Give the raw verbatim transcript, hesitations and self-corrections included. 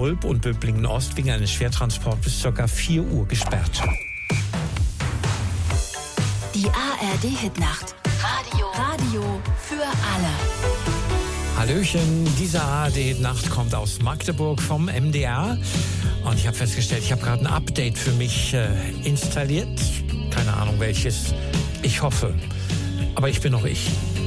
Mulb und Böblingen-Ost wegen eines Schwertransports bis ca. vier Uhr gesperrt. Die A R D-Hitnacht. Radio. Radio für alle. Hallöchen, diese A R D-Nacht kommt aus Magdeburg vom M D R. Und ich habe festgestellt, ich habe gerade ein Update für mich äh, installiert. Keine Ahnung welches. Ich hoffe. Aber ich bin noch ich.